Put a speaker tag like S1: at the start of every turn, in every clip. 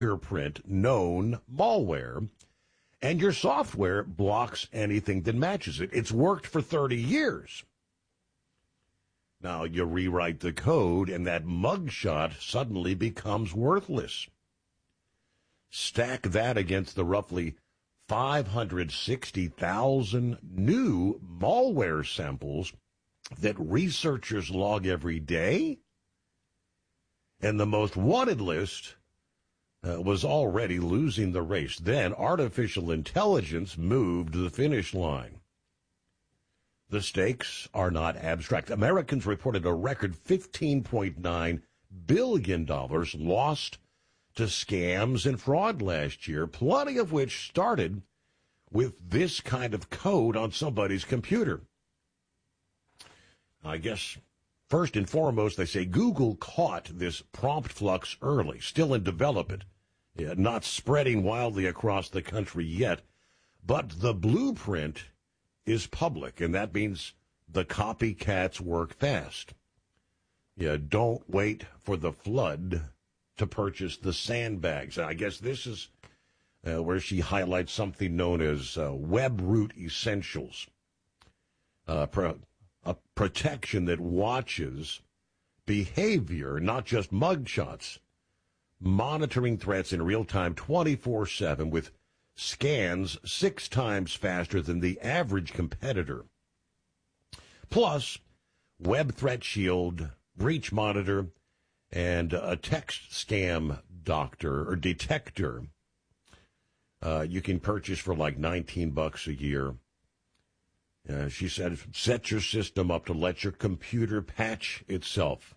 S1: fingerprint known malware, and your software blocks anything that matches it. It's worked for 30 years. Now you rewrite the code, and that mugshot suddenly becomes worthless. Stack that against the roughly 560,000 new malware samples that researchers log every day, and the most wanted list was already losing the race. Then artificial intelligence moved the finish line. The stakes are not abstract. Americans reported a record $15.9 billion lost to scams and fraud last year, plenty of which started with this kind of code on somebody's computer. I guess, first and foremost, they say Google caught this prompt flux early, still in development, not spreading wildly across the country yet, but the blueprint is public, and that means the copycats work fast. Don't wait for the flood to purchase the sandbags. I guess this is where she highlights something known as WebRoot Essentials, a protection that watches behavior, not just mugshots, monitoring threats in real time 24/7 with scans 6 times faster than the average competitor. Plus, Web Threat Shield, Breach Monitor, and a text scam detector you can purchase for like $19 a year. She said, set your system up to let your computer patch itself.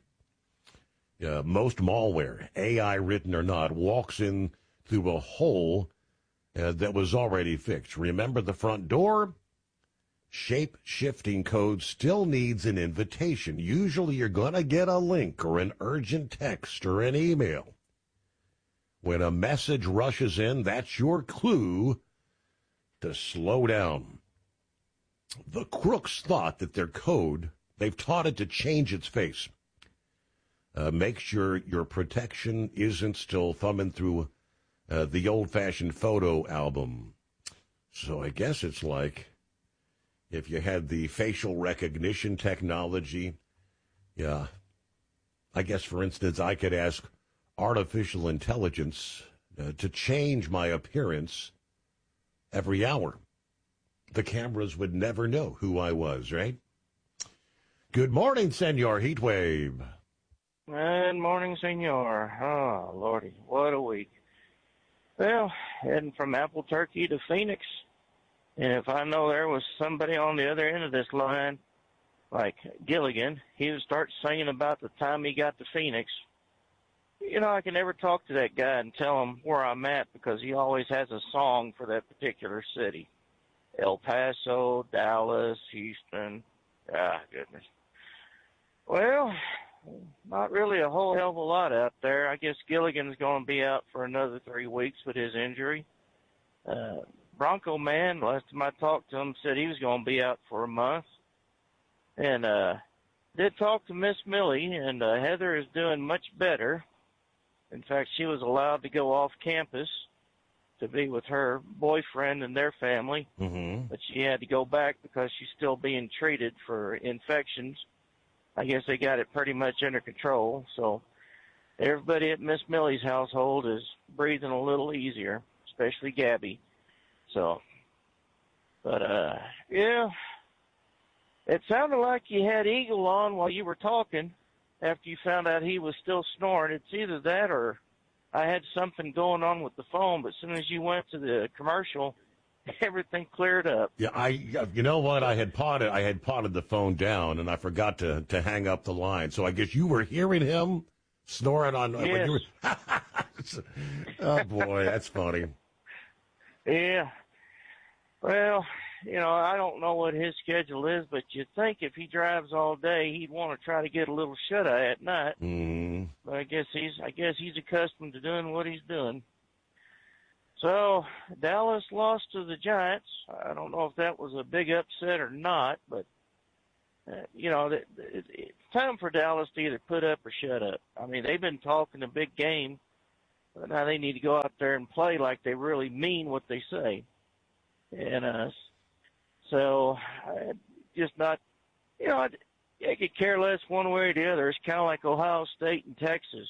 S1: Most malware, AI written or not, walks in through a hole that was already fixed. Remember the front door? Shape-shifting code still needs an invitation. Usually you're going to get a link or an urgent text or an email. When a message rushes in, that's your clue to slow down. The crooks thought that their code, they've taught it to change its face. Make sure your protection isn't still thumbing through the old-fashioned photo album. So I guess it's like if you had the facial recognition technology, I guess, for instance, I could ask artificial intelligence to change my appearance every hour. The cameras would never know who I was, right? Good morning, Senor Heatwave.
S2: Good morning, senor. Oh, Lordy, what a week. Well, heading from Albuquerque to Phoenix. And if I know there was somebody on the other end of this line, like Gilligan, he would start singing about the time he got to Phoenix. I can never talk to that guy and tell him where I'm at because he always has a song for that particular city. El Paso, Dallas, Houston. Ah, goodness. Well, not really a whole hell of a lot out there. I guess Gilligan's going to be out for another 3 weeks with his injury. Bronco Man, last time I talked to him, said he was going to be out for a month. And did talk to Miss Millie, and Heather is doing much better. In fact, she was allowed to go off campus to be with her boyfriend and their family.
S1: Mm-hmm.
S2: But she had to go back because she's still being treated for infections. I guess they got it pretty much under control. So everybody at Miss Millie's household is breathing a little easier, especially Gabby. So, but, yeah, it sounded like you had Eagle on while you were talking after you found out he was still snoring. It's either that or I had something going on with the phone, but as soon as you went to the commercial, everything cleared up.
S1: Yeah, you know what? I had potted the phone down, and I forgot to hang up the line. So I guess you were hearing him snoring on.
S2: Yes.
S1: Oh boy, that's funny.
S2: Yeah. Well, I don't know what his schedule is, but you'd think if he drives all day, he'd want to try to get a little shut-eye at night.
S1: Mm.
S2: But I guess he's accustomed to doing what he's doing. So Dallas lost to the Giants. I don't know if that was a big upset or not, but it's time for Dallas to either put up or shut up. I mean, they've been talking a big game Now they need to go out there and play like they really mean what they say. And so just not, I could care less one way or the other. It's kind of like Ohio State and Texas.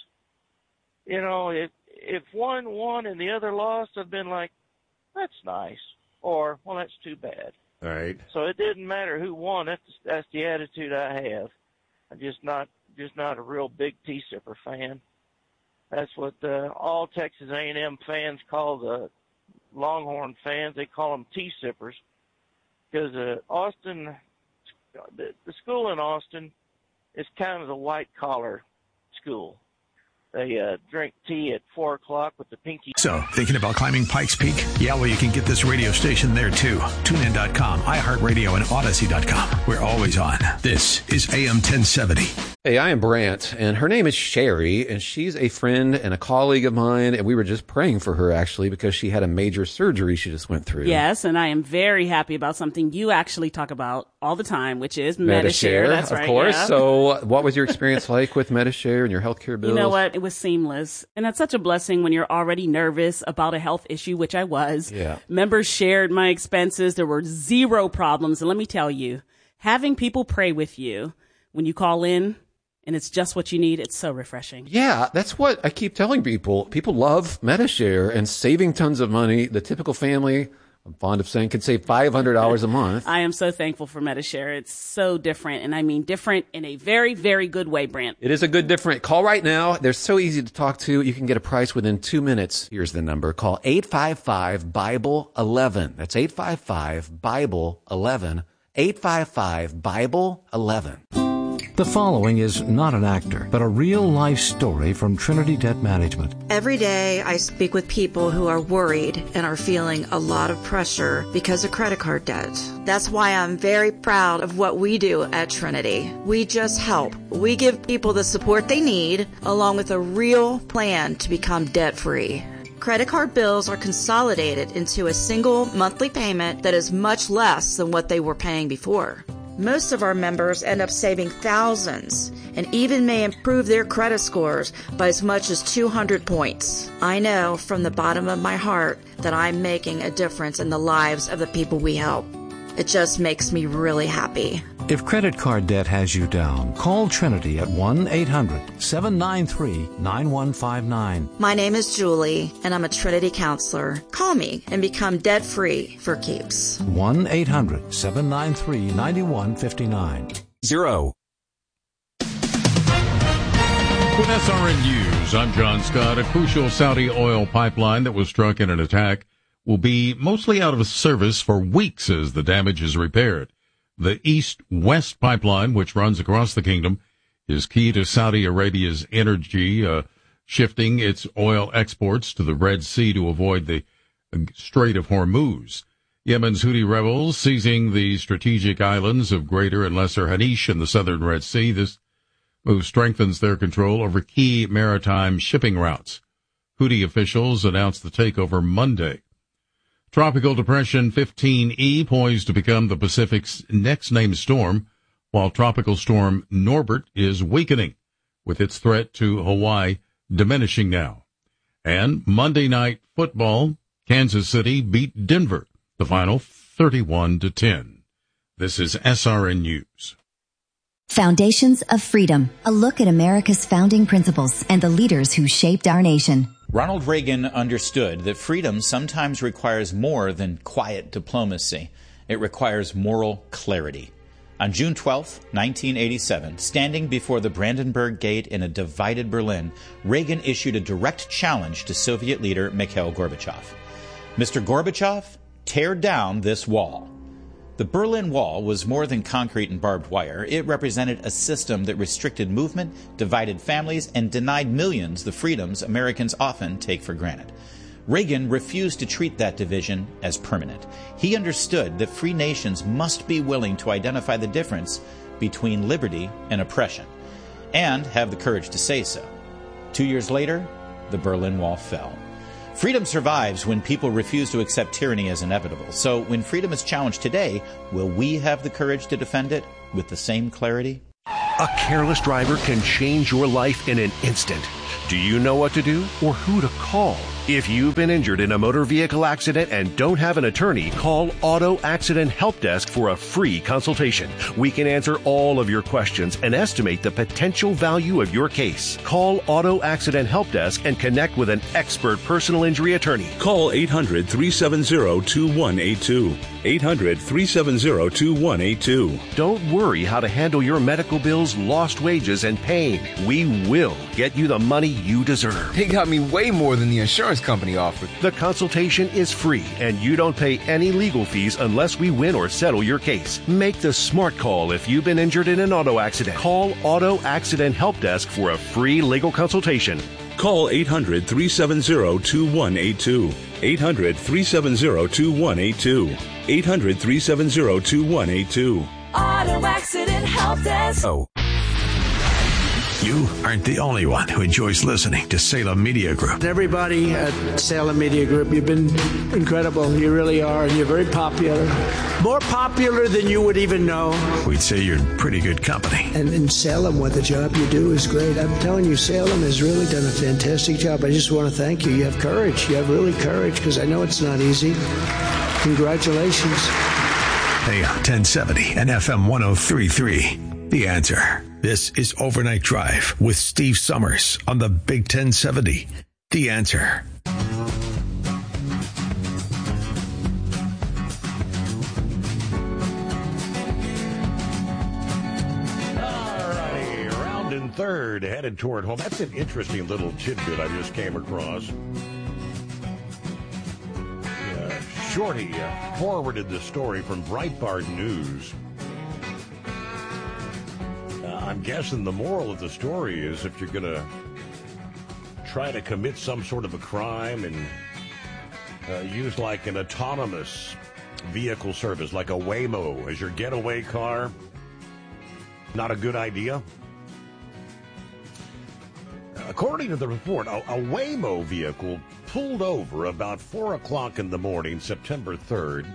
S2: If one won and the other lost, I've been like, that's nice, or well, that's too bad.
S1: All right.
S2: So it didn't matter who won. That's the attitude I have. I'm just not a real big T-Sipper fan. That's what all Texas A&M fans call the Longhorn fans. They call them T-Sippers because Austin, the school in Austin, is kind of the white-collar school. They drink tea at 4 o'clock with the pinky.
S3: So, thinking about climbing Pikes Peak? Yeah, well, you can get this radio station there, too. TuneIn.com, iHeartRadio, and Odyssey.com. We're always on. This is AM 1070.
S4: Hey, I am Brant, and her name is Sherry, and she's a friend and a colleague of mine, and we were just praying for her, actually, because she had a major surgery she just went through.
S5: Yes, and I am very happy about something you actually talk about all the time, which is Medi-Share. That's right,
S4: of course.
S5: Yeah.
S4: So what was your experience like with Medi-Share and your healthcare bills?
S5: You know what? It was seamless. And that's such a blessing when you're already nervous about a health issue, which I was.
S4: Yeah.
S5: Members shared my expenses. There were zero problems. And let me tell you, having people pray with you when you call in, and it's just what you need, it's so refreshing.
S4: Yeah, that's what I keep telling people. People love Medi-Share and saving tons of money. The typical family, I'm fond of saying, can save $500 a month.
S5: I am so thankful for Medi-Share. It's so different, and I mean different in a very, very good way, Brant.
S4: It is a good different. Call right now. They're so easy to talk to. You can get a price within 2 minutes. Here's the number. Call 855-BIBLE-11. That's 855-BIBLE-11. 855-BIBLE-11.
S6: The following is not an actor, but a real-life story from Trinity Debt Management.
S7: Every day I speak with people who are worried and are feeling a lot of pressure because of credit card debt. That's why I'm very proud of what we do at Trinity. We just help. We give people the support they need, along with a real plan to become debt-free. Credit card bills are consolidated into a single monthly payment that is much less than what they were paying before. Most of our members end up saving thousands and even may improve their credit scores by as much as 200 points. I know from the bottom of my heart that I'm making a difference in the lives of the people we help. It just makes me really happy.
S6: If credit card debt has you down, call Trinity at 1-800-793-9159.
S7: My name is Julie, and I'm a Trinity counselor. Call me and become debt-free for keeps.
S6: 1-800-793-9159.
S3: 0.
S8: With SRN News, I'm John Scott. A crucial Saudi oil pipeline that was struck in an attack will be mostly out of service for weeks as the damage is repaired. The East-West pipeline, which runs across the kingdom, is key to Saudi Arabia's energy, shifting its oil exports to the Red Sea to avoid the Strait of Hormuz. Yemen's Houthi rebels seizing the strategic islands of Greater and Lesser Hanish in the southern Red Sea. This move strengthens their control over key maritime shipping routes. Houthi officials announced the takeover Monday. Tropical Depression 15E poised to become the Pacific's next named storm, while Tropical Storm Norbert is weakening, with its threat to Hawaii diminishing now. And Monday Night Football, Kansas City beat Denver, the final 31-10. This is SRN News.
S9: Foundations of Freedom, a look at America's founding principles and the leaders who shaped our nation.
S10: Ronald Reagan understood that freedom sometimes requires more than quiet diplomacy. It requires moral clarity. On June 12, 1987, standing before the Brandenburg Gate in a divided Berlin, Reagan issued a direct challenge to Soviet leader Mikhail Gorbachev. Mr. Gorbachev, tear down this wall. The Berlin Wall was more than concrete and barbed wire. It represented a system that restricted movement, divided families, and denied millions the freedoms Americans often take for granted. Reagan refused to treat that division as permanent. He understood that free nations must be willing to identify the difference between liberty and oppression, and have the courage to say so. 2 years later, the Berlin Wall fell. Freedom survives when people refuse to accept tyranny as inevitable. So when freedom is challenged today, will we have the courage to defend it with the same clarity?
S3: A careless driver can change your life in an instant.
S11: Do you know what to do or who to call? If you've been injured in a motor vehicle accident and don't have an attorney, call Auto Accident Help Desk for a free consultation. We can answer all of your questions and estimate the potential value of your case. Call Auto Accident Help Desk and connect with an expert personal injury attorney.
S12: Call 800-370-2182. 800-370-2182.
S11: Don't worry how to handle your medical bills, lost wages, and pain. We will get you the money you deserve.
S13: They got me way more than the insurance company offered.
S11: The consultation is free, and you don't pay any legal fees unless we win or settle your case. Make the smart call if you've been injured in an auto accident. Call Auto Accident Help Desk for a free legal consultation.
S12: Call 800-370-2182. 800-370-2182. 800-370-2182.
S14: Auto Accident Help Desk.
S3: Oh. You aren't the only one who enjoys listening to Salem Media Group.
S15: Everybody at Salem Media Group, you've been incredible. You really are, and you're very popular. More popular than you would even know.
S3: We'd say you're in pretty good company.
S15: And in Salem, what the job you do is great. I'm telling you, Salem has really done a fantastic job. I just want to thank you. You have courage. You have really courage, because I know it's not easy. Congratulations.
S3: AM 1070 and FM 103.3. The Answer. This is Overnight Drive with Steve Summers on the Big 1070. The Answer.
S1: Alrighty, round and third, headed toward home. That's an interesting little tidbit I just came across. Shorty forwarded the story from Breitbart News. I'm guessing the moral of the story is if you're going to try to commit some sort of a crime and use like an autonomous vehicle service, like a Waymo as your getaway car, not a good idea. According to the report, a Waymo vehicle pulled over about 4 o'clock in the morning, September 3rd,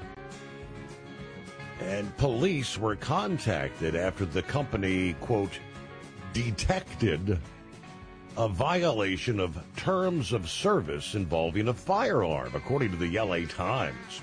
S1: and police were contacted after the company, quote, detected a violation of terms of service involving a firearm, according to the LA Times.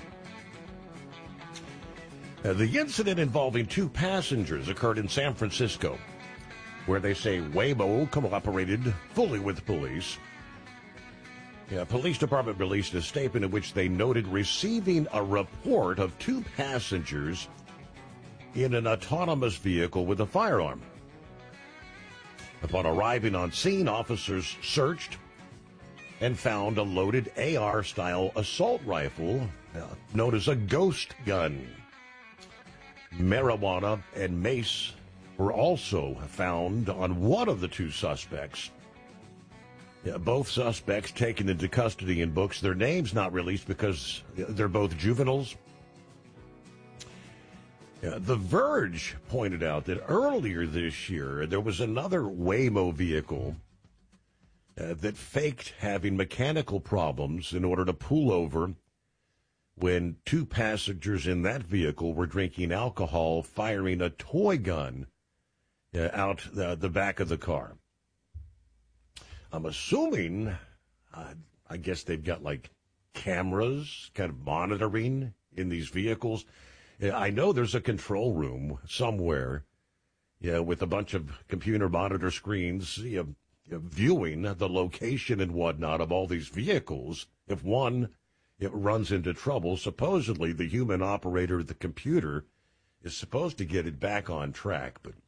S1: The incident involving 2 passengers occurred in San Francisco, where they say Waymo cooperated fully with police. Police department released a statement in which they noted receiving a report of 2 passengers in an autonomous vehicle with a firearm. Upon arriving on scene, officers searched and found a loaded AR-style assault rifle known as a ghost gun. Marijuana and mace were also found on one of the 2 suspects. Both suspects taken into custody in books. Their names not released because they're both juveniles. The Verge pointed out that earlier this year, there was another Waymo vehicle that faked having mechanical problems in order to pull over when 2 passengers in that vehicle were drinking alcohol, firing a toy gun out the back of the car. I'm assuming, I guess they've got like cameras kind of monitoring in these vehicles. I know there's a control room somewhere, with a bunch of computer monitor screens, viewing the location and whatnot of all these vehicles. If one runs into trouble, supposedly the human operator of the computer is supposed to get it back on track, but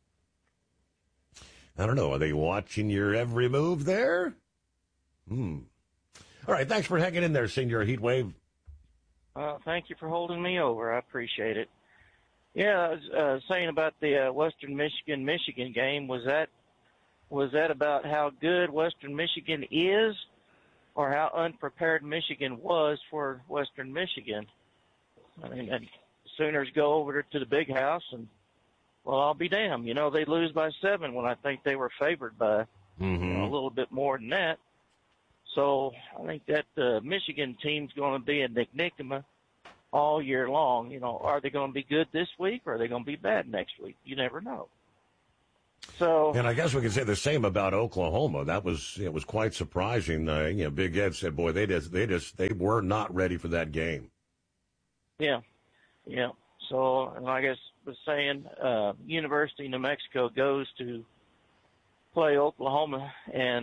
S1: I don't know. Are they watching your every move there? All right. Thanks for hanging in there, Senior Heatwave.
S2: Thank you for holding me over. I appreciate it. Yeah, I was saying about the Western Michigan game. Was that about how good Western Michigan is, or how unprepared Michigan was for Western Michigan? I mean, and Sooners go over to the Big House and, well, I'll be damned. They lose by 7 when I think they were favored by a little bit more than that. So I think that the Michigan team's going to be an enigma all year long. Are they going to be good this week, or are they going to be bad next week? You never know. So,
S1: and I guess we can say the same about Oklahoma. It was quite surprising. Big Ed said, "Boy, they were not ready for that game."
S2: Yeah. So, and like I was saying, University of New Mexico goes to play Oklahoma, and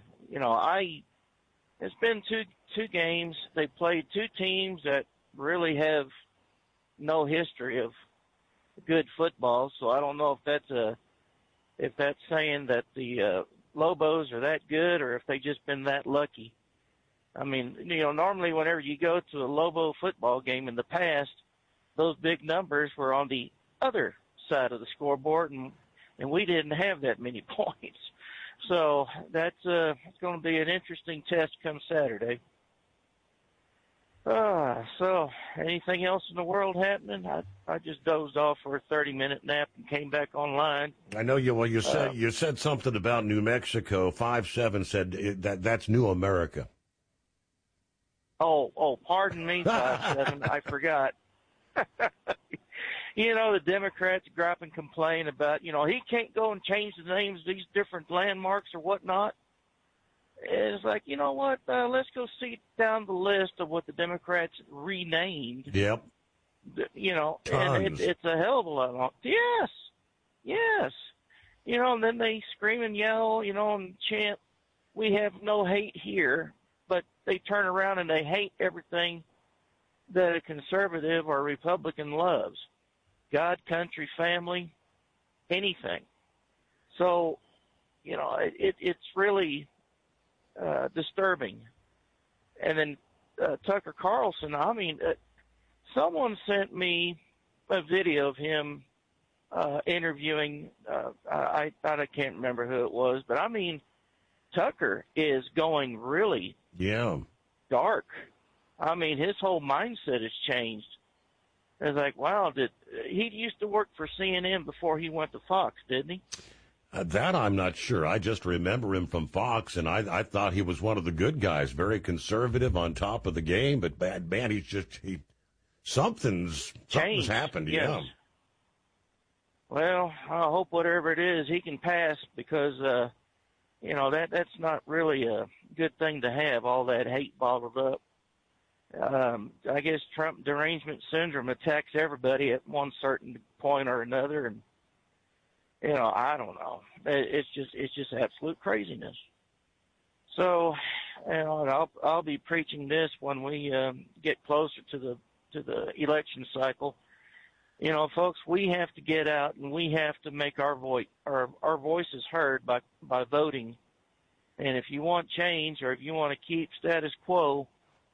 S2: it's been two games. They played two teams that really have no history of good football. So I don't know if that's saying that the Lobos are that good, or if they just been that lucky. I mean, normally whenever you go to a Lobo football game in the past, those big numbers were on the other side of the scoreboard, and we didn't have that many points. So that's it's going to be an interesting test come Saturday. So anything else in the world happening? I just dozed off for a 30-minute nap and came back online.
S1: I know you. Well, you said something about New Mexico. 5-7 said that's New America.
S2: Oh, pardon me, 5-7. I forgot. The Democrats gripe and complain about, he can't go and change the names of these different landmarks or whatnot. It's like, you know what? Let's go see down the list of what the Democrats renamed.
S1: Yep.
S2: And it's a hell of a lot. Yes. And then they scream and yell, and chant, "We have no hate here," but they turn around and they hate everything that a conservative or Republican loves. God, country, family, anything. So, it's really disturbing. And then Tucker Carlson, someone sent me a video of him interviewing, I can't remember who it was, but Tucker is going really dark. His whole mindset has changed. It's like, wow, he used to work for CNN before he went to Fox, didn't he?
S1: That I'm not sure. I just remember him from Fox, and I thought he was one of the good guys, very conservative, on top of the game. But man, something's happened.
S2: Yes.
S1: Yeah.
S2: Well, I hope whatever it is, he can pass, because that's not really a good thing to have, all that hate bottled up. I guess Trump derangement syndrome attacks everybody at one certain point or another, and I don't know. It's just absolute craziness. So, I'll be preaching this when we get closer to the election cycle. Folks, we have to get out and we have to make our voices heard by voting. And if you want change, or if you want to keep status quo,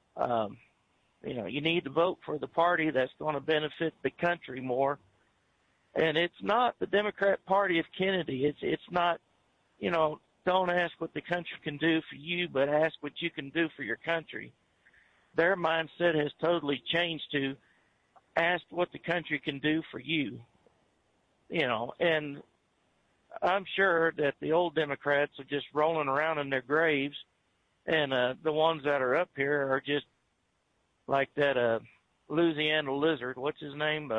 S2: you need to vote for the party that's going to benefit the country more. And it's not the Democrat Party of Kennedy. It's not, don't ask what the country can do for you, but ask what you can do for your country. Their mindset has totally changed to ask what the country can do for you. And I'm sure that the old Democrats are just rolling around in their graves, and the ones that are up here are just like that Louisiana lizard. What's his name?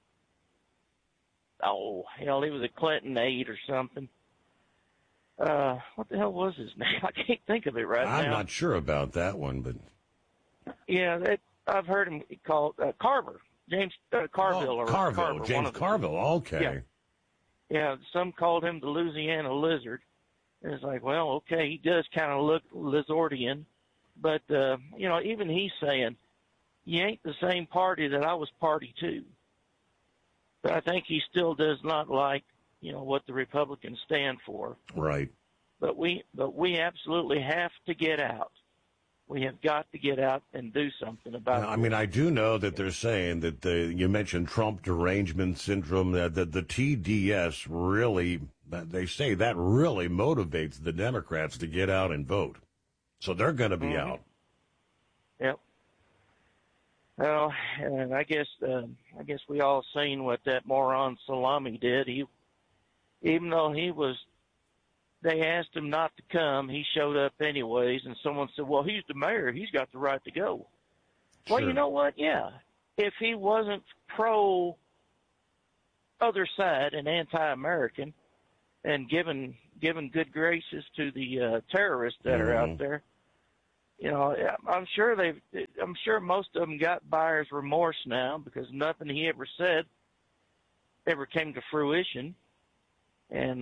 S2: He was a Clinton aide or something. What the hell was his name? I can't think of it now.
S1: I'm not sure about that one, but
S2: yeah, I've heard him called Carver, James Carville.
S1: Carville, James Carville. Okay.
S2: Yeah, some called him the Louisiana lizard. And it's like, well, okay, he does kind of look lizardian, but even he's saying, "You ain't the same party that I was party to." But I think he still does not like, what the Republicans stand for.
S1: Right.
S2: But we absolutely have to get out. We have got to get out and do something about it.
S1: I do know that they're saying that you mentioned Trump derangement syndrome, that the TDS really, they say that really motivates the Democrats to get out and vote. So they're going to be out.
S2: Yep. Well, and I guess we all seen what that moron Salami did. Even though they asked him not to come, he showed up anyways, and someone said, "Well, he's the mayor, he's got the right to go." Sure. Well, you know what? Yeah. If he wasn't pro other side and anti-American, and giving good graces to the terrorists that are out there. You know, I'm sure most of them got buyer's remorse now, because nothing he ever said ever came to fruition. And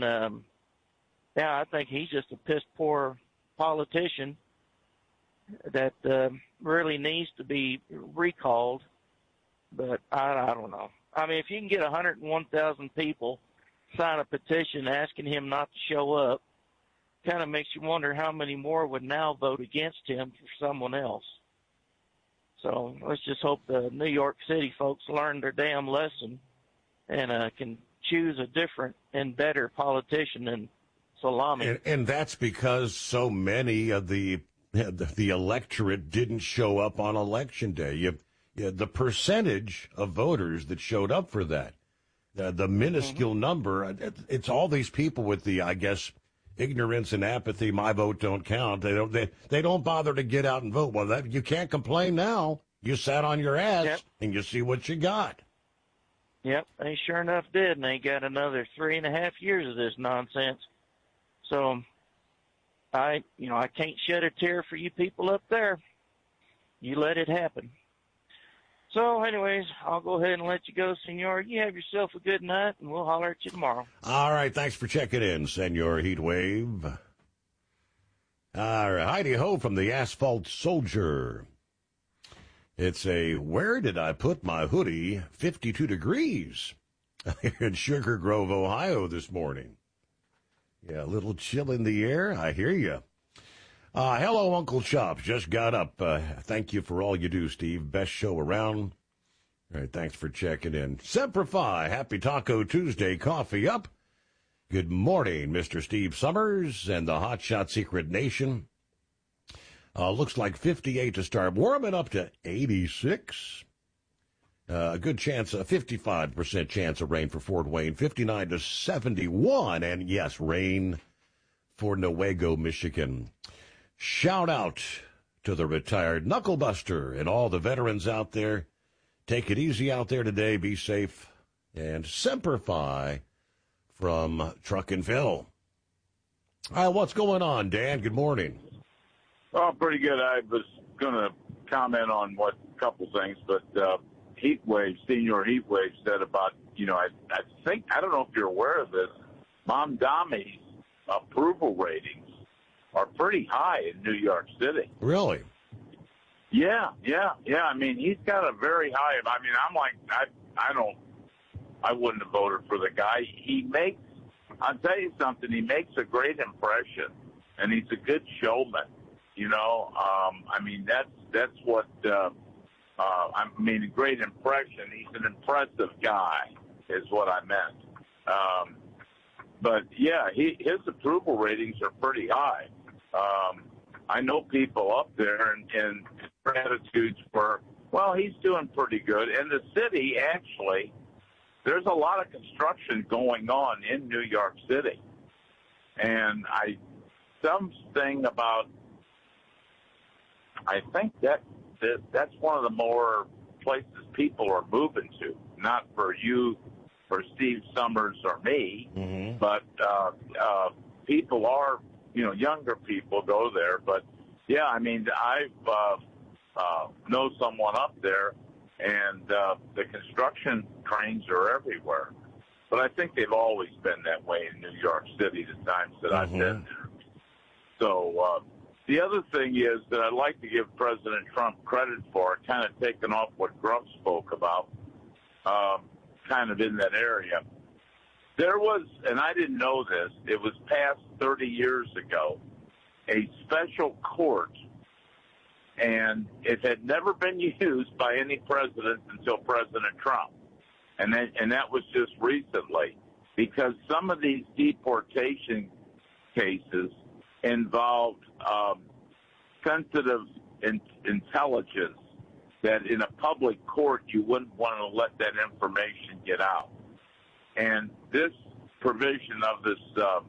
S2: I think he's just a piss poor politician that really needs to be recalled. But I don't know. I mean, if you can get 101,000 people sign a petition asking him not to show up, kind of makes you wonder how many more would now vote against him for someone else. So let's just hope the New York City folks learn their damn lesson and can choose a different and better politician than Salami.
S1: And that's because so many of the electorate didn't show up on Election Day. The percentage of voters that showed up for that, the minuscule number, it's all these people with the, I guess, ignorance and apathy. My vote don't count. They don't bother to get out and vote. Well, you can't complain now. You sat on your ass and you see what you got.
S2: Yep, they sure enough did, and they got another 3.5 years of this nonsense. So, I can't shed a tear for you people up there. You let it happen. So, anyways, I'll go ahead and let you go, Senor. You have yourself a good night, and we'll holler at you tomorrow.
S1: All right, thanks for checking in, Senor Heatwave. All right, Heidi Ho from the Asphalt Soldier. It's a, where did I put my hoodie? 52 degrees in Sugar Grove, Ohio this morning. Yeah, a little chill in the air. I hear you. Hello, Uncle Chops. Just got up. Thank you for all you do, Steve. Best show around. All right, thanks for checking in. Semper Fi. Happy Taco Tuesday. Coffee up. Good morning, Mr. Steve Summers and the Hot Shot Secret Nation. Looks like 58 to start. Warming up to 86. A good chance, a 55% chance of rain for Fort Wayne. 59 to 71. And yes, rain for Newaygo, Michigan. Shout out to the retired Knucklebuster and all the veterans out there. Take it easy out there today. Be safe. And Semper Fi from Truck and Phil. All right, what's going on, Dan? Good morning.
S12: Oh, pretty good. I was going to comment on a couple things, but Senior Heatwave said about, I think, I don't know if you're aware of this, Mamdami's approval ratings are pretty high in New York City.
S1: Really?
S12: Yeah. I mean, he's got a very high. I mean, I'm like, I wouldn't have voted for the guy. I'll tell you something. He makes a great impression, and he's a good showman. I mean, that's what. I mean, a great impression. He's an impressive guy, is what I meant. But yeah, his approval ratings are pretty high. I know people up there, and their attitudes were, well, he's doing pretty good. In the city, actually, there's a lot of construction going on in New York City. And something about, I think that's one of the more places people are moving to, not for you, for Steve Summers or me, but people are, younger people go there. But, yeah, I mean, I know someone up there, and the construction cranes are everywhere. But I think they've always been that way in New York City the times that I've been there. So the other thing is that I'd like to give President Trump credit for, kind of taking off what Gruff spoke about, kind of in that area. There was, and I didn't know this, it was passed 30 years ago, a special court, and it had never been used by any president until President Trump. And that was just recently, because some of these deportation cases involved sensitive intelligence that in a public court you wouldn't want to let that information get out. And this provision of this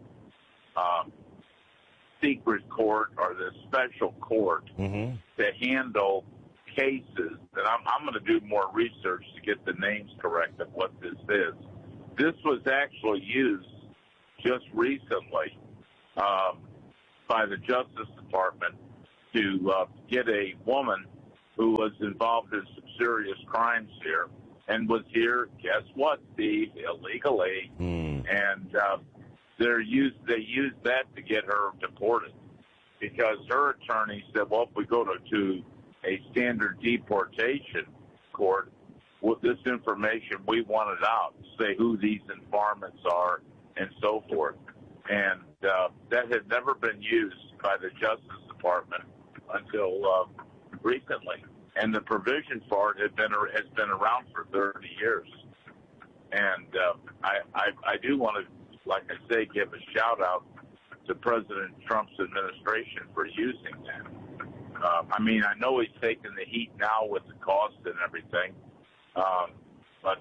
S12: secret court or this special court to handle cases, and I'm going to do more research to get the names correct of what this is. This was actually used just recently by the Justice Department to get a woman who was involved in some serious crimes here and was here, guess what, Steve, illegally. And they used that to get her deported because her attorney said, well, if we go to a standard deportation court with this information, we want it out, say who these informants are and so forth. And that had never been used by the Justice Department until recently. And the provision for it has been around for 30 years. And I do want to, like I say, give a shout out to President Trump's administration for using that. I mean, I know he's taking the heat now with the cost and everything, but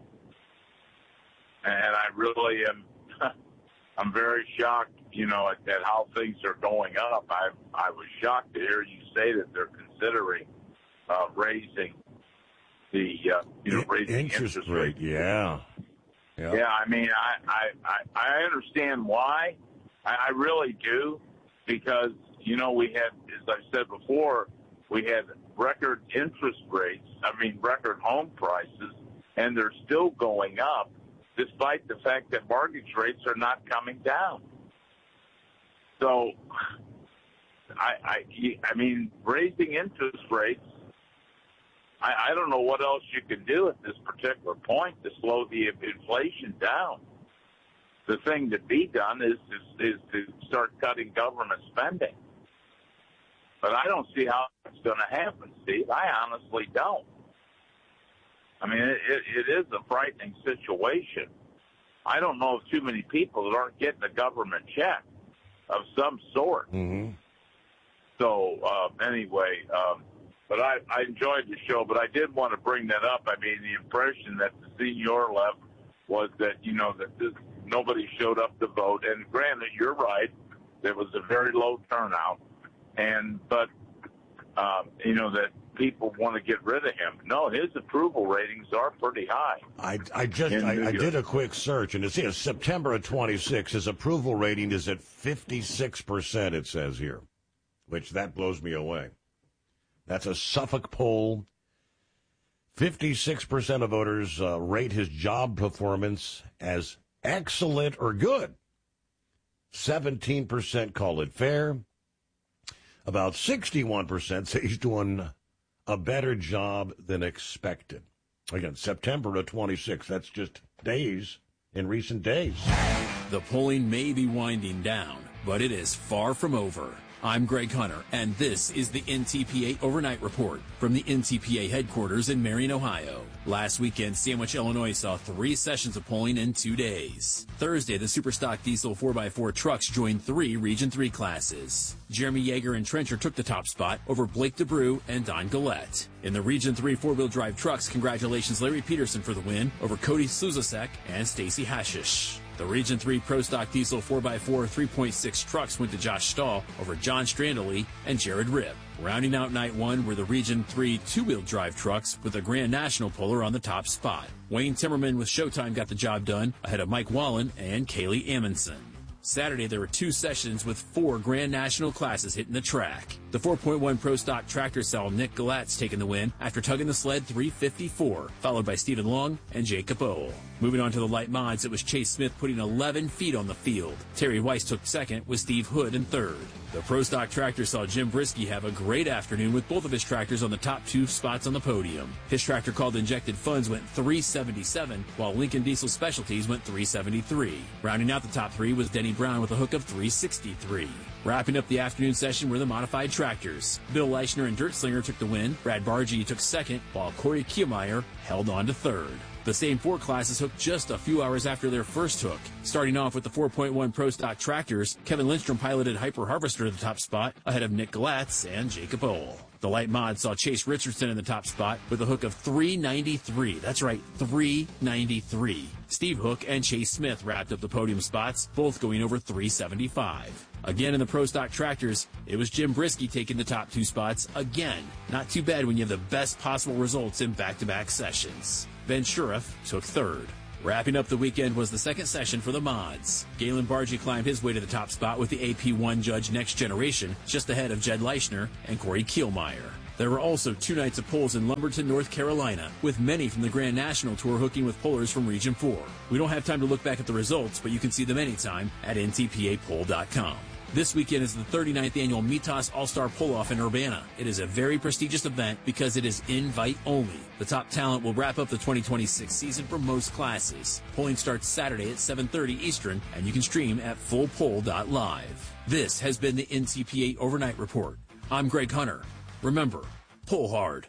S12: I really am. I'm very shocked, at how things are going up. I was shocked to hear you say that they're considering raising the raising interest rate.
S1: Yeah.
S12: I mean, I understand why. I really do, because we had, as I said before, we had record interest rates. Record home prices, and they're still going up, despite the fact that mortgage rates are not coming down. So, I mean, raising interest rates, I don't know what else you can do at this particular point to slow the inflation down. The thing to be done is to start cutting government spending. But I don't see how it's going to happen, Steve. I honestly don't. I mean, it is a frightening situation. I don't know of too many people that aren't getting a government check of some sort.
S1: Mm-hmm.
S12: So, anyway, but I enjoyed the show, but I did want to bring that up. I mean, the impression that the senior left was that, that nobody showed up to vote. And granted, you're right. There was a very low turnout. But that people want to get rid of him. No, his approval ratings are pretty high.
S1: I did a quick search, and it says September of 26, his approval rating is at 56%, it says here, which that blows me away. That's a Suffolk poll. 56% of voters rate his job performance as excellent or good. 17% call it fair. About 61% say he's doing a better job than expected. Again, September of 26. That's just days in recent days.
S16: The polling may be winding down, but it is far from over. I'm Greg Hunter, and this is the NTPA Overnight Report from the NTPA headquarters in Marion, Ohio. Last weekend, Sandwich, Illinois saw 3 sessions of polling in 2 days. Thursday, the Superstock Diesel 4x4 trucks joined 3 Region 3 classes. Jeremy Yeager and Trencher took the top spot over Blake DeBrew and Don Gillette. In the Region 3 four-wheel drive trucks, congratulations Larry Peterson for the win over Cody Sluzasek and Stacy Hashish. The Region 3 Pro Stock Diesel 4x4 3.6 trucks went to Josh Stahl over John Strandley and Jared Ripp. Rounding out night 1 were the Region 3 two-wheel drive trucks with the Grand National puller on the top spot. Wayne Timmerman with Showtime got the job done ahead of Mike Wallen and Kaylee Amundsen. Saturday, there were 2 sessions with 4 Grand National classes hitting the track. The 4.1 Pro Stock tractor saw Nick Galatz taking the win after tugging the sled 354, followed by Stephen Long and Jacob Ohl. Moving on to the light mods, it was Chase Smith putting 11 feet on the field. Terry Weiss took second with Steve Hood in third. The Pro Stock tractor saw Jim Brisky have a great afternoon with both of his tractors on the top 2 spots on the podium. His tractor called Injected Funds went 377, while Lincoln Diesel Specialties went 373. Rounding out the top 3 was Denny Brown with a hook of 363. Wrapping up the afternoon session were the modified tractors. Bill Leichner and Dirt Slinger took the win. Brad Bargee took second, while Corey Kiemeyer held on to third. The same 4 classes hooked just a few hours after their first hook. Starting off with the 4.1 Pro Stock tractors, Kevin Lindstrom piloted Hyper Harvester to the top spot ahead of Nick Galatz and Jacob Ohl. The light mod saw Chase Richardson in the top spot with a hook of 393. That's right, 393. Steve Hook and Chase Smith wrapped up the podium spots, both going over 375. Again in the Pro Stock tractors, it was Jim Brisky taking the top 2 spots again. Not too bad when you have the best possible results in back-to-back sessions. Ben Sheriff took third. Wrapping up the weekend was the second session for the mods. Galen Bargy climbed his way to the top spot with the AP1 Judge Next Generation, just ahead of Jed Leichner and Corey Kielmeyer. There were also 2 nights of polls in Lumberton, North Carolina, with many from the Grand National Tour hooking with pollers from Region 4. We don't have time to look back at the results, but you can see them anytime at ntpapoll.com. This weekend is the 39th annual Mitas All-Star Pull-Off in Urbana. It is a very prestigious event because it is invite only. The top talent will wrap up the 2026 season for most classes. Polling starts Saturday at 7:30 Eastern, and you can stream at fullpoll.live. This has been the NTPA Overnight Report. I'm Greg Hunter. Remember, pull hard.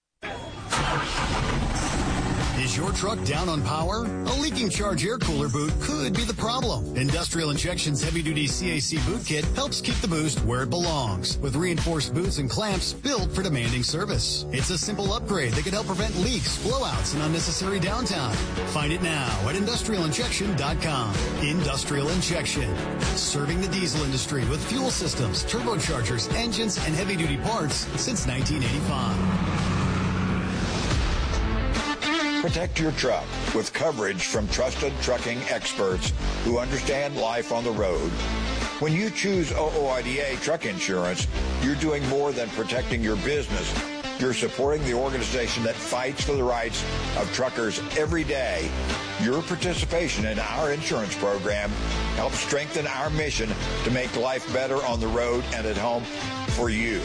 S17: Is your truck down on power? A leaking charge air cooler boot could be the problem. Industrial Injection's heavy-duty CAC boot kit helps keep the boost where it belongs, with reinforced boots and clamps built for demanding service. It's a simple upgrade that can help prevent leaks, blowouts, and unnecessary downtime. Find it now at industrialinjection.com. Industrial Injection, serving the diesel industry with fuel systems, turbochargers, engines, and heavy-duty parts since 1985.
S18: Protect your truck with coverage from trusted trucking experts who understand life on the road. When you choose OOIDA truck insurance, you're doing more than protecting your business. You're supporting the organization that fights for the rights of truckers every day. Your participation in our insurance program helps strengthen our mission to make life better on the road and at home for you.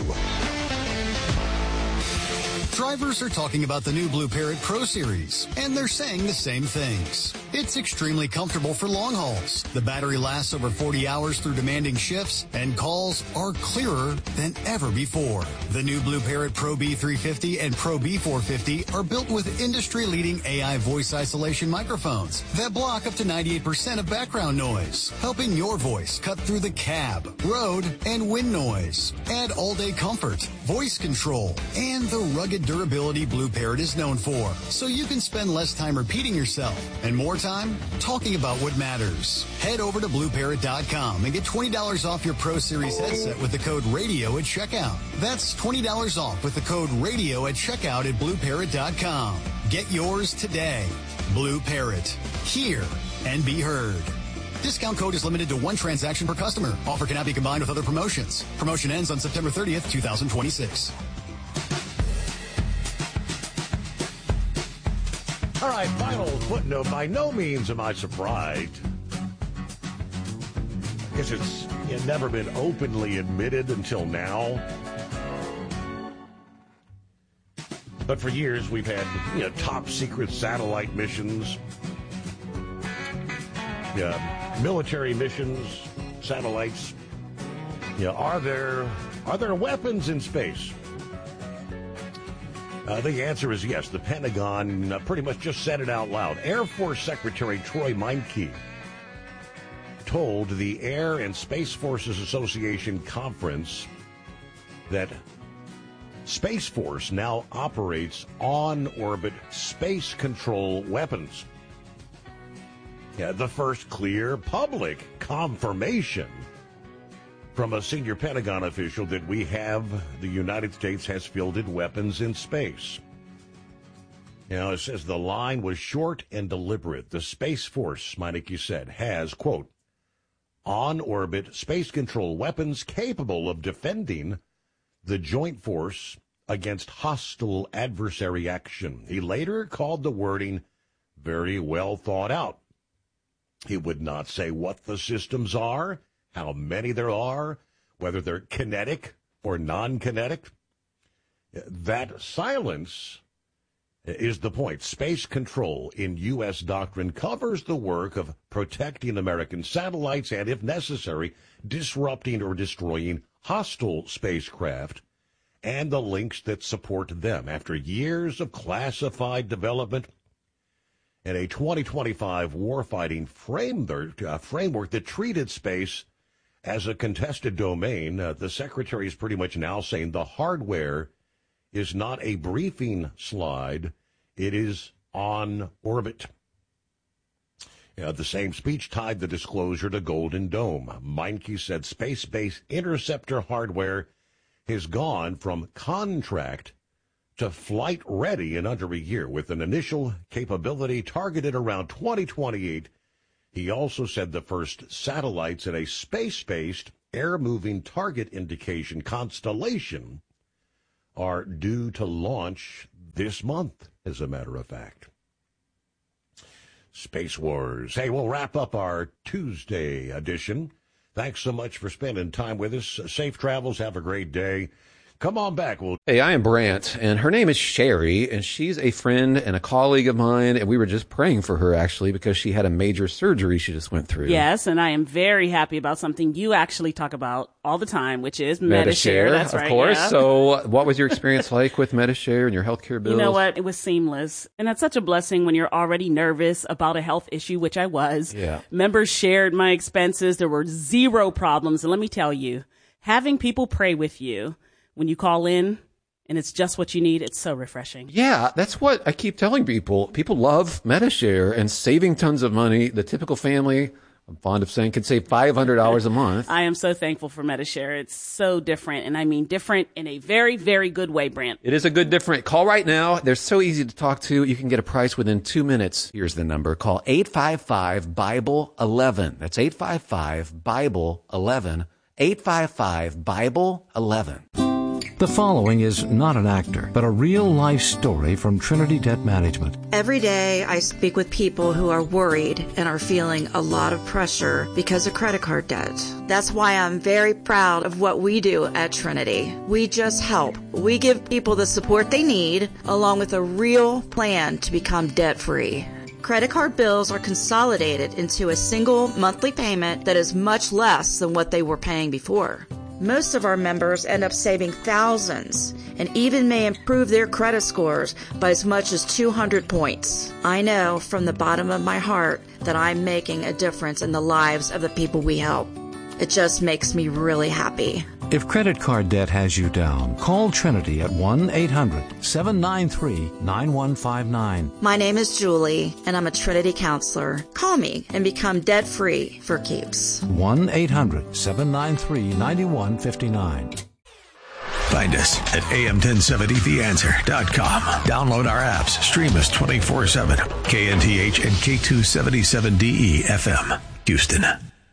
S17: Drivers are talking about the new Blue Parrot Pro Series, and they're saying the same things. It's extremely comfortable for long hauls. The battery lasts over 40 hours through demanding shifts, and calls are clearer than ever before. The new Blue Parrot Pro B350 and Pro B450 are built with industry-leading AI voice isolation microphones that block up to 98% of background noise, helping your voice cut through the cab, road, and wind noise. Add all-day comfort, voice control, and the rugged durability Blue Parrot is known for, so you can spend less time repeating yourself and more time talking about what matters. Head over to BlueParrot.com and get $20 off your Pro Series headset with the code RADIO at checkout. That's $20 off with the code RADIO at checkout at BlueParrot.com. Get yours today. Blue Parrot. Hear and be heard. Discount code is limited to 1 transaction per customer. Offer cannot be combined with other promotions. Promotion ends on September 30th, 2026.
S1: All right, final footnote. By no means am I surprised. I guess it's never been openly admitted until now. But for years, we've had top secret satellite missions, military missions, satellites. Are there weapons in space? The answer is yes. The Pentagon pretty much just said it out loud. Air Force Secretary Troy Meinke told the Air and Space Forces Association conference that Space Force now operates on-orbit space control weapons. The first clear public confirmation from a senior Pentagon official that the United States has fielded weapons in space. It says the line was short and deliberate. The Space Force, Meineke said, has, quote, on-orbit space control weapons capable of defending the joint force against hostile adversary action. He later called the wording very well thought out. He would not say what the systems are, how many there are, whether they're kinetic or non-kinetic. That silence is the point. Space control in U.S. doctrine covers the work of protecting American satellites and, if necessary, disrupting or destroying hostile spacecraft and the links that support them. After years of classified development and a 2025 warfighting framework that treated space as a contested domain, the Secretary is pretty much now saying the hardware is not a briefing slide. It is on orbit. The same speech tied the disclosure to Golden Dome. Meinke said space-based interceptor hardware has gone from contract to flight ready in under a year with an initial capability targeted around 2028. He also said the first satellites in a space-based air-moving target indication constellation are due to launch this month, as a matter of fact. Space Wars. Hey, we'll wrap up our Tuesday edition. Thanks so much for spending time with us. Safe travels. Have a great day. Come on back.
S4: Hey, I am Brant, and her name is Sherry, and she's a friend and a colleague of mine, and we were just praying for her, actually, because she had a major surgery she just went through.
S5: Yes, and I am very happy about something you actually talk about all the time, which is Medi-Share. That's right,
S4: of course.
S5: Yeah.
S4: So what was your experience like with Medi-Share and your healthcare bills?
S5: You know what? It was seamless. And that's such a blessing when you're already nervous about a health issue, which I was.
S4: Yeah.
S5: Members shared my expenses. There were zero problems. And let me tell you, having people pray with you when you call in and it's just what you need, it's so refreshing.
S4: Yeah, that's what I keep telling people. People love Medi-Share and saving tons of money. The typical family, I'm fond of saying, can save $500 a month.
S5: I am so thankful for Medi-Share. It's so different, and I mean different in a very, very good way, Brant.
S4: It is a good different. Call right now. They're so easy to talk to. You can get a price within 2 minutes. Here's the number. Call 855-BIBLE-11. That's 855-BIBLE-11. 855-BIBLE-11.
S6: The following is not an actor, but a real-life story from Trinity Debt Management.
S7: Every day I speak with people who are worried and are feeling a lot of pressure because of credit card debt. That's why I'm very proud of what we do at Trinity. We just help. We give people the support they need, along with a real plan to become debt-free. Credit card bills are consolidated into a single monthly payment that is much less than what they were paying before. Most of our members end up saving thousands and even may improve their credit scores by as much as 200 points. I know from the bottom of my heart that I'm making a difference in the lives of the people we help. It just makes me really happy.
S6: If credit card debt has you down, call Trinity at 1-800-793-9159.
S7: My name is Julie, and I'm a Trinity counselor. Call me and become debt-free for keeps.
S6: 1-800-793-9159.
S3: Find us at am1070theanswer.com. Download our apps. Stream us 24/7. KNTH and K277DE FM, Houston.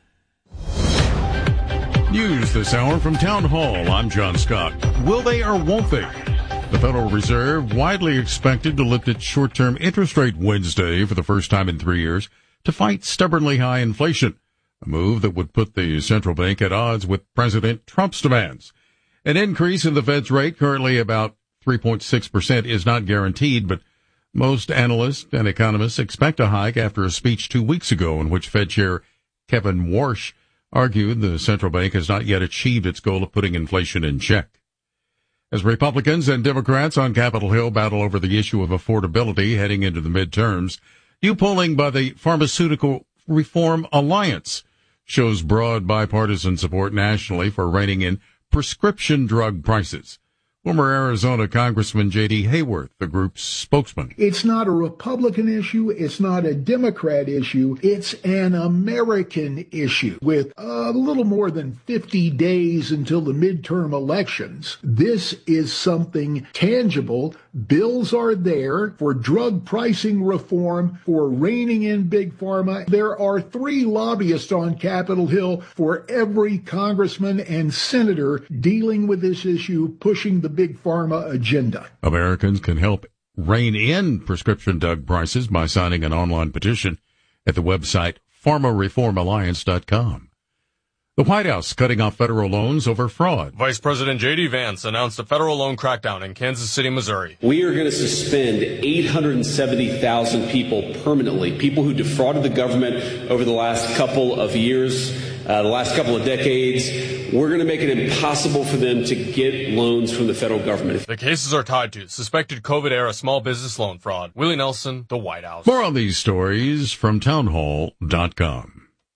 S8: News this hour from Town Hall. I'm John Scott. Will they or won't they? The Federal Reserve widely expected to lift its short-term interest rate Wednesday for the first time in 3 years to fight stubbornly high inflation, a move that would put the central bank at odds with President Trump's demands. An increase in the Fed's rate, currently about 3.6%, is not guaranteed, but most analysts and economists expect a hike after a speech 2 weeks ago in which Fed Chair Kevin Warsh argued the central bank has not yet achieved its goal of putting inflation in check. As Republicans and Democrats on Capitol Hill battle over the issue of affordability heading into the midterms, new polling by the Pharmaceutical Reform Alliance shows broad bipartisan support nationally for reining in prescription drug prices. Former Arizona Congressman J.D. Hayworth, the group's spokesman.
S19: It's not a Republican issue. It's not a Democrat issue. It's an American issue. With a little more than 50 days until the midterm elections, this is something tangible. Bills are there for drug pricing reform, for reining in Big Pharma. There are 3 lobbyists on Capitol Hill for every congressman and senator dealing with this issue, pushing the Big Pharma agenda.
S8: Americans can help rein in prescription drug prices by signing an online petition at the website pharmareformalliance.com. The White House cutting off federal loans over fraud.
S20: Vice President J.D. Vance announced a federal loan crackdown in Kansas City, Missouri.
S21: We are going to suspend 870,000 people permanently, people who defrauded the government over the last couple of years, the last couple of decades. We're going to make it impossible for them to get loans from the federal government.
S20: The cases are tied to suspected COVID-era small business loan fraud. Willie Nelson, The White House.
S8: More on these stories from townhall.com.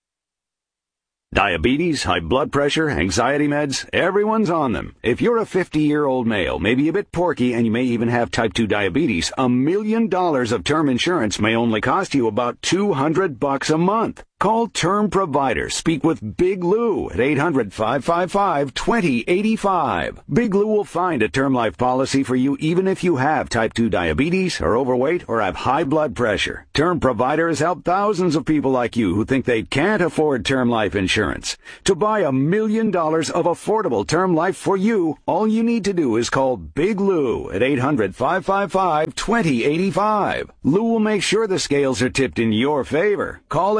S22: Diabetes, high blood pressure, anxiety meds, everyone's on them. If you're a 50-year-old male, maybe a bit porky, and you may even have type 2 diabetes, $1 million of term insurance may only cost you about $200 a month. Call Term Provider. Speak with Big Lou at 800-555-2085. Big Lou will find a term life policy for you even if you have type 2 diabetes, are overweight, or have high blood pressure. Term Provider has helped thousands of people like you who think they can't afford term life insurance. To buy $1 million of affordable term life for you, all you need to do is call Big Lou at 800-555-2085. Lou will make sure the scales are tipped in your favor. Call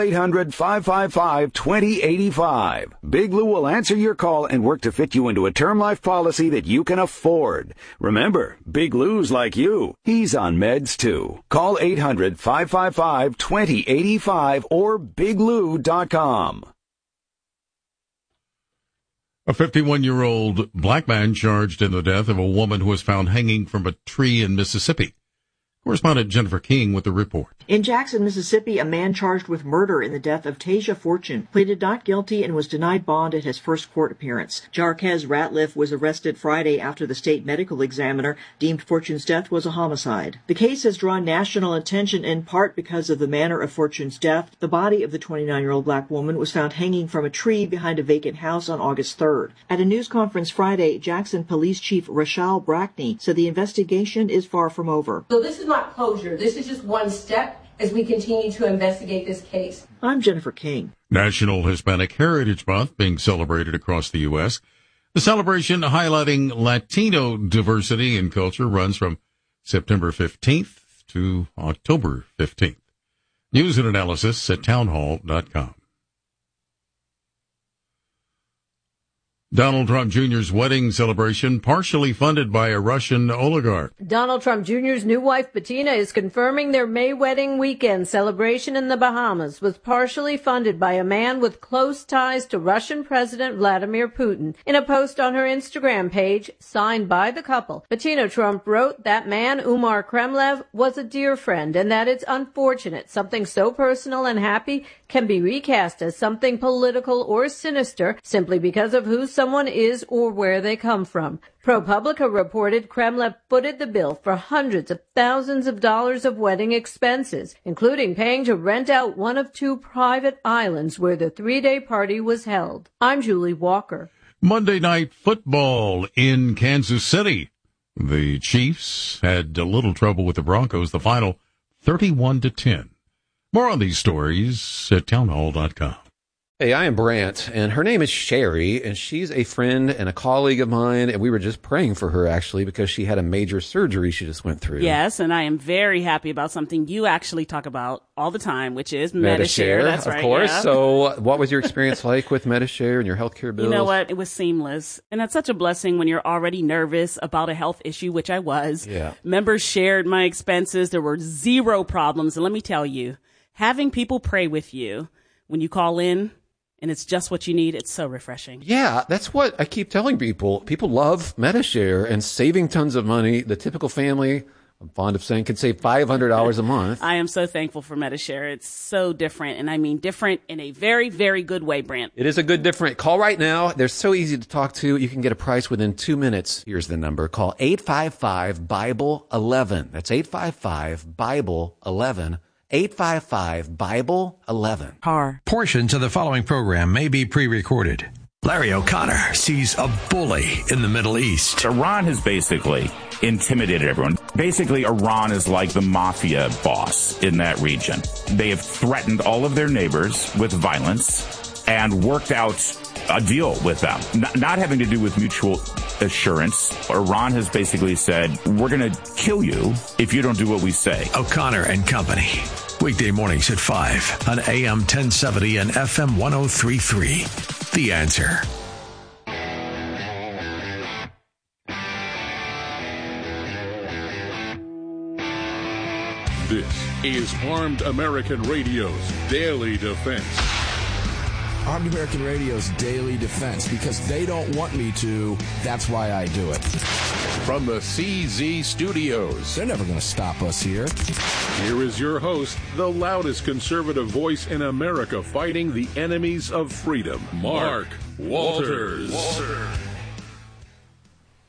S22: 800-555-2085. Big Lou will answer your call and work to fit you into a term life policy that you can afford. Remember, Big Lou's like you. He's on meds too. Call 800-555-2085 or biglou.com.
S8: A 51-year-old black man charged in the death of a woman who was found hanging from a tree in Mississippi. Correspondent Jennifer King with the report.
S9: In Jackson, Mississippi, a man charged with murder in the death of Tasia Fortune pleaded not guilty and was denied bond at his first court appearance. Jarquez Ratliff was arrested Friday after the state medical examiner deemed Fortune's death was a homicide. The case has drawn national attention in part because of the manner of Fortune's death. The body of the 29-year-old black woman was found hanging from a tree behind a vacant house on August 3rd. At a news conference Friday, Jackson Police Chief Rachel Brackney said the investigation is far from over.
S10: So this is not closure. This is just one step as we continue to investigate this case.
S9: I'm Jennifer King.
S8: National Hispanic Heritage Month being celebrated across the U.S. The celebration highlighting Latino diversity and culture runs from September 15th to October 15th. News and analysis at townhall.com. Donald Trump Jr.'s wedding celebration partially funded by a Russian oligarch.
S23: Donald Trump Jr.'s new wife, Bettina, is confirming their May wedding weekend celebration in the Bahamas was partially funded by a man with close ties to Russian President Vladimir Putin. In a post on her Instagram page, signed by the couple, Bettina Trump wrote that man, Umar Kremlev, was a dear friend and that it's unfortunate something so personal and happy can be recast as something political or sinister simply because of who someone is or where they come from. ProPublica reported Kremlev footed the bill for hundreds of thousands of dollars of wedding expenses, including paying to rent out one of two private islands where the three-day party was held. I'm Julie Walker.
S8: Monday Night Football in Kansas City. The Chiefs had a little trouble with the Broncos. The final 31-10. More on these stories at townhall.com.
S4: Hey, I am Brant, and her name is Sherry, and she's a friend and a colleague of mine, and we were just praying for her, actually, because she had a major surgery she just went through.
S5: Yes, and I am very happy about something you actually talk about all the time, which is Medi-Share. That's right,
S4: of course.
S5: Yeah.
S4: So what was your experience like with Medi-Share and your healthcare bills?
S5: You know what? It was seamless. And that's such a blessing when you're already nervous about a health issue, which I was.
S4: Yeah.
S5: Members shared my expenses. There were zero problems. And let me tell you, having people pray with you when you call in, and it's just what you need. It's so refreshing.
S4: Yeah, that's what I keep telling people. People love Medi-Share and saving tons of money. The typical family, I'm fond of saying, can save $500 a month.
S5: I am so thankful for Medi-Share. It's so different, and I mean different in a very, very good way, Brant.
S4: It is a good different. Call right now. They're so easy to talk to. You can get a price within 2 minutes. Here's the number. Call 855-BIBLE-11. That's 855-BIBLE-11. 855-BIBLE-11.
S3: Car. Portions of the following program may be pre-recorded. Larry O'Connor sees a bully in the Middle East.
S24: Iran has basically intimidated everyone. Basically, Iran is like the mafia boss in that region. They have threatened all of their neighbors with violence and worked out a deal with them, not having to do with mutual assurance. Iran has basically said, we're going to kill you if you don't do what we say.
S3: O'Connor and Company. Weekday mornings at 5 on AM 1070 and FM 103.3. The Answer.
S25: This is Armed American Radio's Daily Defense.
S26: Armed American Radio's Daily Defense, because they don't want me to, that's why I do it.
S25: From the CZ Studios.
S26: They're never going to stop us here.
S25: Here is your host, the loudest conservative voice in America fighting the enemies of freedom, Mark Walters.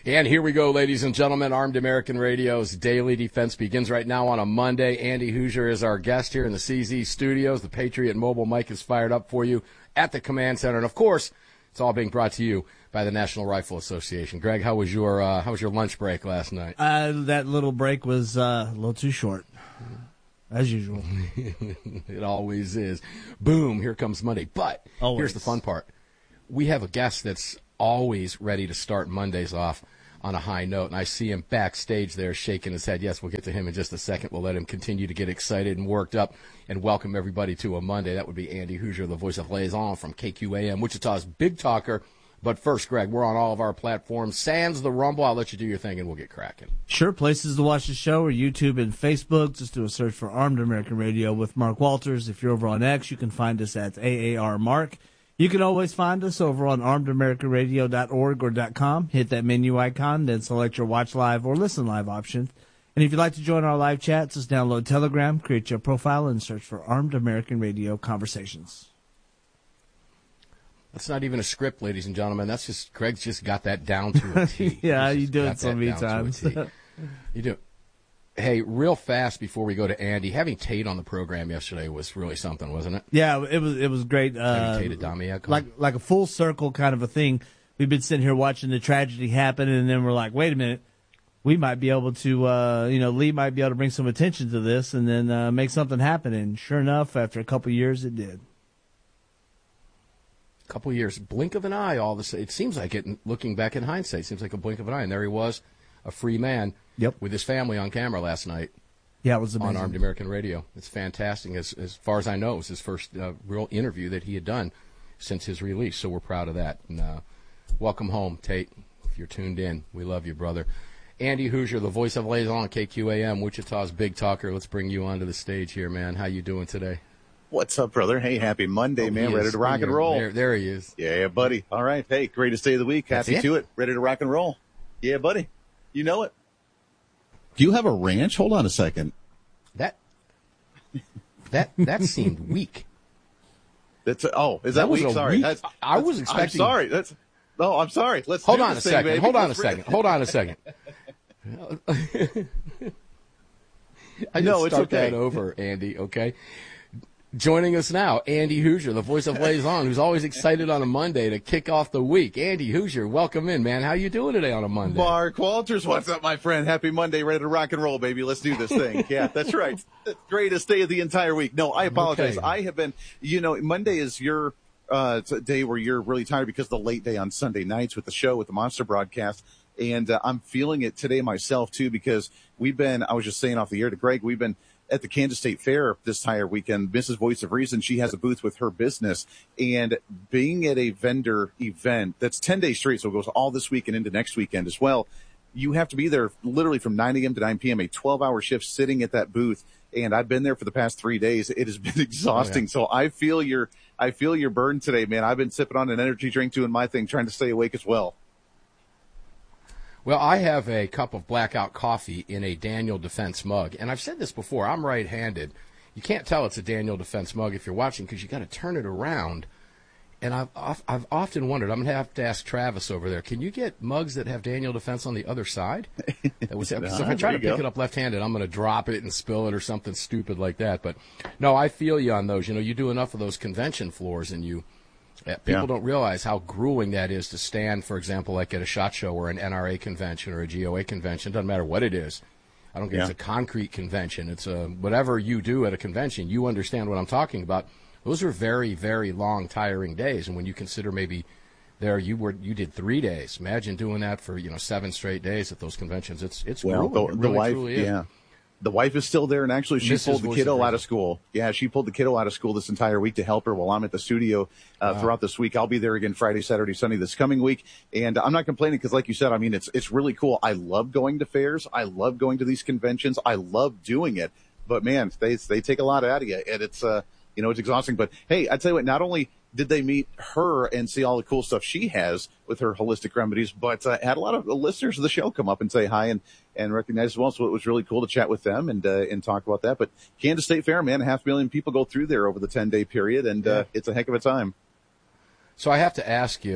S2: And here we go, ladies and gentlemen. Armed American Radio's Daily Defense begins right now on a Monday. Andy Hoosier is our guest here in the CZ studios. The Patriot Mobile mic is fired up for you at the command center. And, of course, it's all being brought to you by the National Rifle Association. Greg, how was your lunch break last night?
S11: That little break was a little too short, as usual.
S2: It always is. Boom, here comes Monday. But here's the fun part. We have a guest that's always ready to start Mondays off on a high note, and I see him backstage there shaking his head. Yes, we'll get to him in just a second. We'll let him continue to get excited and worked up and welcome everybody to a Monday. That would be Andy Hoosier, the voice of Liaison from KQAM, Wichita's Big Talker. But first, Greg, we're on all of our platforms. Sans the Rumble. I'll let you do your thing, and we'll get cracking.
S11: Sure. Places to watch the show are YouTube and Facebook. Just do a search for Armed American Radio with Mark Walters. If you're over on X, you can find us at AAR Mark. You can always find us over on armedamericanradio.org or .com. Hit that menu icon, then select your watch live or listen live option. And if you'd like to join our live chats, just download Telegram, create your profile, and search for Armed American Radio Conversations.
S2: That's not even a script, ladies and gentlemen. That's just Greg's just got that down to a T.
S11: Yeah, you do it so many times.
S2: You do. Hey, real fast before we go to Andy, having Tate on the program yesterday was really something, wasn't it?
S11: Yeah, it was great.
S2: Having Tate Adamiak on.
S11: Like a full circle kind of a thing. We've been sitting here watching the tragedy happen, and then we're like, wait a minute, we might be able to, Lee might be able to bring some attention to this and then make something happen. And sure enough, after a couple of years, it did.
S2: A couple of years, blink of an eye. All this, it seems like it. Looking back in hindsight, it seems like a blink of an eye, and there he was, a free man.
S11: Yep.
S2: With his family on camera last night.
S11: Yeah, it was amazing.
S2: On Armed American Radio. It's fantastic. As far as I know, it was his first real interview that he had done since his release, so we're proud of that. And welcome home, Tate, if you're tuned in. We love you, brother. Andy Hoosier, the voice of Liaison, KQAM, Wichita's Big Talker. Let's bring you onto the stage here, man. How you doing today?
S12: What's up, brother? Hey, happy Monday, man. Ready to rock and roll.
S2: There he is.
S12: Yeah, buddy. All right. Hey, greatest day of the week. Happy to it. Ready to rock and roll. Yeah, buddy. You know it.
S13: Do you have a ranch? Hold on a second.
S2: That seemed weak.
S12: Is that weak? Sorry.
S2: I was expecting.
S12: I'm sorry. I'm sorry. Let's
S2: hold on a second. Hold on a second. I just
S12: it's
S2: start
S12: okay.
S2: that over, Andy. Okay. Joining us now, Andy Hoosier, the voice of Liaison, who's always excited on a Monday to kick off the week. Andy Hoosier, welcome in, man. How you doing today on a Monday?
S12: Mark Walters, what's up, my friend? Happy Monday, ready to rock and roll, baby. Let's do this thing. Yeah, that's right. The greatest day of the entire week. No, I apologize. Okay. I have been, Monday is your day where you're really tired because of the late day on Sunday nights with the show, with the Monster broadcast. And I'm feeling it today myself, too, because I was just saying off the air to Greg, we've been at the Kansas State Fair this entire weekend. Mrs. Voice of Reason, she has a booth with her business, and being at a vendor event that's 10 days straight, so it goes all this week and into next weekend as well. You have to be there literally from 9 a.m. to 9 p.m., a 12-hour shift sitting at that booth. And I've been there for the past 3 days. It has been exhausting. Oh, yeah. So I feel your burden today, man. I've been sipping on an energy drink, doing my thing, trying to stay awake as well.
S2: Well, I have a cup of blackout coffee in a Daniel Defense mug. And I've said this before, I'm right-handed. You can't tell it's a Daniel Defense mug if you're watching because you got to turn it around. And I've often wondered, I'm going to have to ask Travis over there, can you get mugs that have Daniel Defense on the other side? Because if I try to pick it up left-handed, I'm going to drop it and spill it or something stupid like that. But, no, I feel you on those. You do enough of those convention floors and people don't realize how grueling that is to stand, for example, like at a SHOT Show or an NRA convention or a GOA convention. Doesn't matter what it is. I don't care if it's a concrete convention. It's whatever you do at a convention. You understand what I'm talking about. Those are very, very long, tiring days. And when you consider maybe you did 3 days. Imagine doing that for 7 straight days at those conventions. It's grueling.
S12: The wife,
S2: truly is.
S12: The wife is still there, and actually she pulled the kiddo out of school. Yeah, she pulled the kiddo out of school this entire week to help her while I'm at the studio throughout this week. I'll be there again Friday, Saturday, Sunday this coming week. And I'm not complaining because, like you said, I mean, it's really cool. I love going to fairs. I love going to these conventions. I love doing it. But, man, they take a lot out of you, and it's it's exhausting. But, hey, I tell you what, not only did they meet her and see all the cool stuff she has with her holistic remedies, but had a lot of listeners of the show come up and say hi and recognize as well. So it was really cool to chat with them and talk about that. But Kansas State Fair, man, 500,000 people go through there over the 10-day period, and it's a heck of a time.
S2: So I have to ask you,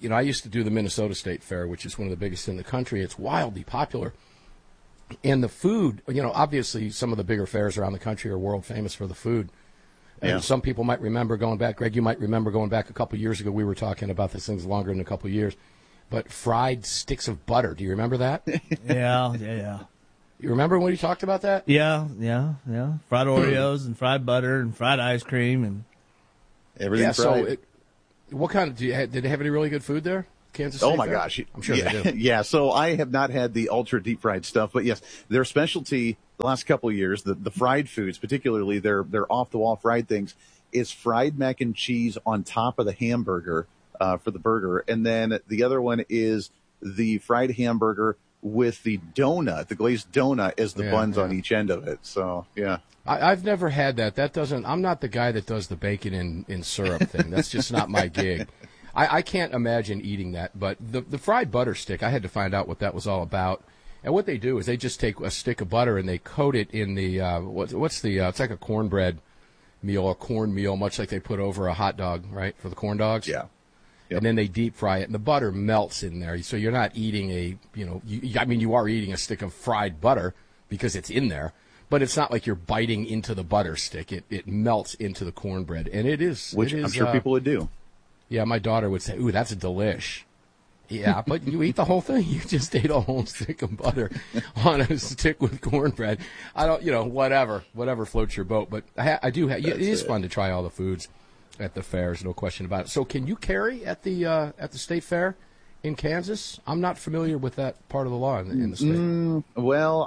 S2: I used to do the Minnesota State Fair, which is one of the biggest in the country. It's wildly popular. And the food, obviously some of the bigger fairs around the country are world famous for the food.
S12: Yeah.
S2: And some people might remember going back. Greg, you might remember going back a couple years ago. We were talking about this thing's longer than a couple years. But fried sticks of butter. Do you remember that?
S11: Yeah.
S2: You remember when we talked about that?
S11: Yeah. Fried Oreos and fried butter and fried ice cream and
S12: everything fried.
S2: So what kind of, did they have any really good food there? Kansas City
S12: Oh my
S2: Fair?
S12: gosh.
S2: I'm sure they do.
S12: Yeah. So I have not had the ultra deep fried stuff, but yes, their specialty the last couple of years, the fried foods, particularly their off the wall fried things, is fried mac and cheese on top of the hamburger, for the burger. And then the other one is the fried hamburger with the donut, the glazed donut as the buns on each end of it. So yeah.
S2: I've never had that. I'm not the guy that does the bacon in syrup thing. That's just not my gig. I can't imagine eating that, but the fried butter stick, I had to find out what that was all about. And what they do is they just take a stick of butter and they coat it in the, it's like a cornbread meal, a corn meal, much like they put over a hot dog, right, for the corn dogs?
S12: Yeah.
S2: Yep. And then they deep fry it, and the butter melts in there. So you're not eating you are eating a stick of fried butter because it's in there, but it's not like you're biting into the butter stick. It melts into the cornbread, and it is.
S12: Which I'm sure people would do.
S2: Yeah, my daughter would say, "Ooh, that's a delish." Yeah, but you eat the whole thing. You just ate a whole stick of butter on a stick with cornbread. I don't, whatever floats your boat. But I do. It is fun to try all the foods at the fairs, no question about it. So, can you carry at the state fair in Kansas? I'm not familiar with that part of the law in the state.
S12: Well,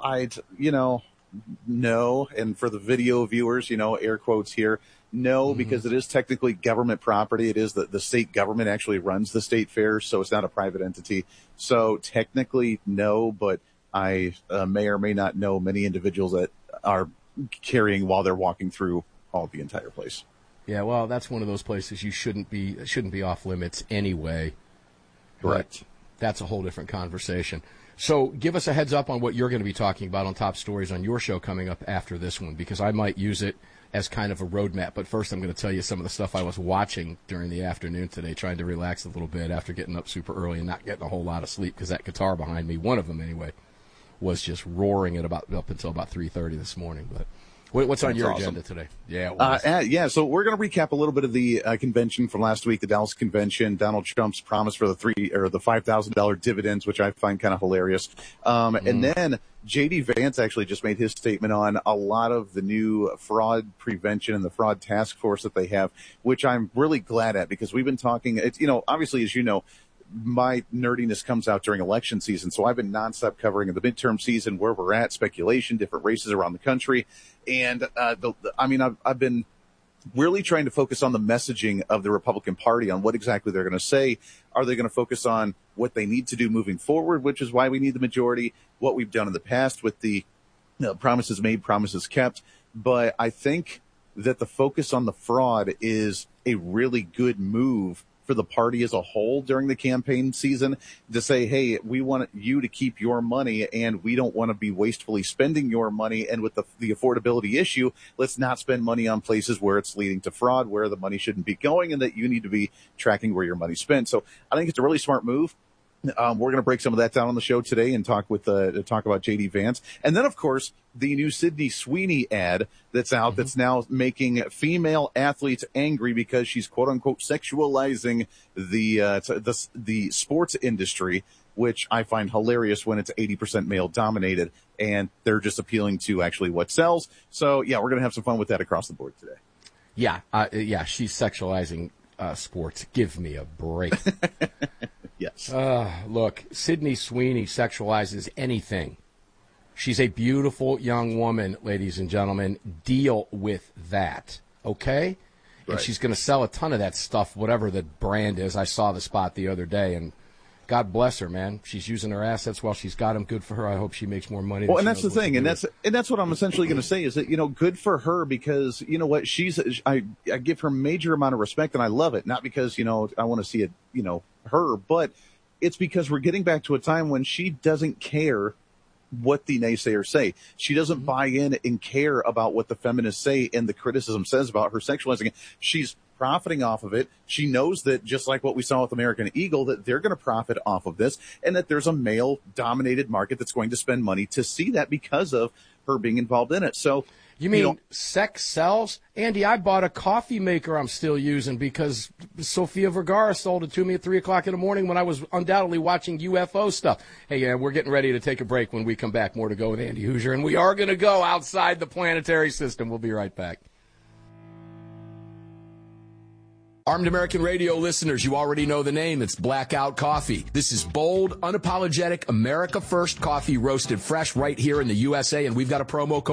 S12: no. And for the video viewers, air quotes here. No, because it is technically government property. It is the state government actually runs the state fair, so it's not a private entity. So technically, no, but I may or may not know many individuals that are carrying while they're walking through the entire place.
S2: Yeah, well, that's one of those places you shouldn't be off limits anyway.
S12: Correct.
S2: But that's a whole different conversation. So give us a heads up on what you're going to be talking about on Top Stories on your show coming up after this one, because I might use it as kind of a roadmap. But first, I'm going to tell you some of the stuff I was watching during the afternoon today, trying to relax a little bit after getting up super early and not getting a whole lot of sleep, because that guitar behind me, one of them anyway, was just roaring up until about 3:30 this morning. But what's on your agenda today? Yeah, it was.
S12: So we're going to recap a little bit of the convention from last week, the Dallas convention, Donald Trump's promise for the $5,000 dividends, which I find kind of hilarious. And then J.D. Vance actually just made his statement on a lot of the new fraud prevention and the fraud task force that they have, which I'm really glad at, because we've been talking, it's, obviously, as you know, my nerdiness comes out during election season. So I've been nonstop covering the midterm season, where we're at, speculation, different races around the country. And, I've been really trying to focus on the messaging of the Republican Party, on what exactly they're going to say. Are they going to focus on what they need to do moving forward, which is why we need the majority, what we've done in the past with the promises made, promises kept. But I think that the focus on the fraud is a really good move for the party as a whole during the campaign season, to say, hey, we want you to keep your money and we don't want to be wastefully spending your money. And with the affordability issue, let's not spend money on places where it's leading to fraud, where the money shouldn't be going, and that you need to be tracking where your money's spent. So I think it's a really smart move. We're going to break some of that down on the show today and talk about J.D. Vance. And then, of course, the new Sydney Sweeney ad that's out, that's now making female athletes angry because she's, quote unquote, sexualizing the sports industry, which I find hilarious when it's 80% male dominated, and they're just appealing to actually what sells. So yeah, we're going to have some fun with that across the board today.
S2: Yeah. She's sexualizing sports. Give me a break.
S12: Yes.
S2: Look, Sydney Sweeney sexualizes anything. She's a beautiful young woman, ladies and gentlemen. Deal with that, okay? Right. And she's going to sell a ton of that stuff, whatever the brand is. I saw the spot the other day, and God bless her, man. She's using her assets while she's got them. Good for her. I hope she makes more money.
S12: Well, and that's the thing, and that's what I'm essentially going to say, is that, good for her, because you know what, I give her major amount of respect, and I love it. Not because I want to see it, her, but it's because we're getting back to a time when she doesn't care what the naysayers say. She doesn't buy in and care about what the feminists say and the criticism says about her sexualizing it. She's profiting off of it. She knows that, just like what we saw with American Eagle, that they're going to profit off of this, and that there's a male-dominated market that's going to spend money to see that because of her being involved in it. So,
S2: you mean sex sells? Andy, I bought a coffee maker I'm still using because Sofia Vergara sold it to me at 3 o'clock in the morning when I was undoubtedly watching UFO stuff. Hey, we're getting ready to take a break. When we come back, more to go with Andy Hoosier, and we are going to go outside the planetary system. We'll be right back. Armed American Radio listeners, you already know the name. It's Blackout Coffee. This is bold, unapologetic, America First coffee roasted fresh right here in the USA, and we've got a promo code